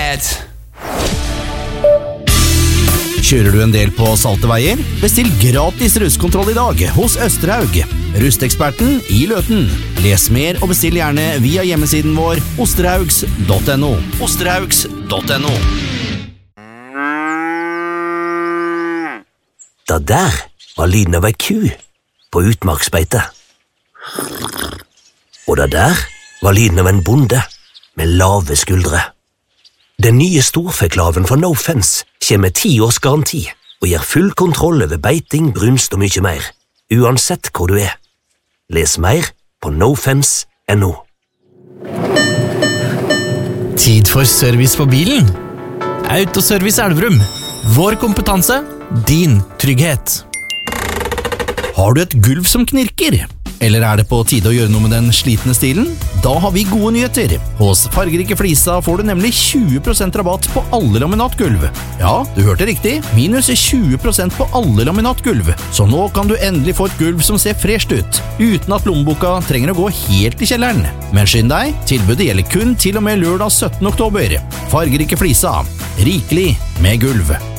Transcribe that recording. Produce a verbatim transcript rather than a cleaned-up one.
Trygghet! Kjører du en del på salte veier? Bestill gratis rustkontroll i dag hos Østerhaug. Rusteksperten i Løten. Les mer og bestill gjerne via hjemmesiden vår osterhaugs punktum no. osterhaugs punktum no. Da der var lyden av ei ku på utmarksbeite. Og da der var lyden av en bonde med lave skuldre. Den nye storfeklaven fra No Fence kommer med ti års garanti og gir full kontroll over beiting, brunst og mye mer, uansett hvor du er. Les mer på nofence punktum no. Tid for service på bilen. Autoservice Elverum. Vår kompetanse, din trygghet. Har du et gulv som knirker? Eller er det på tide å gjøre noe med den slitne stilen? Da har vi gode nyheter. Hos Fargerike Flisa får du nemlig tjue prosent rabatt på alle laminatgulv. Ja, du hørte riktig. Minus tjue prosent på alle laminatgulv. Så nå kan du endelig få et gulv som ser fresht ut, uten at lommeboka trenger å gå helt i kjelleren. Men skynd deg, tilbudet gjelder kun til og med lørdag syttende oktober. Fargerike Flisa. Rikelig med gulv.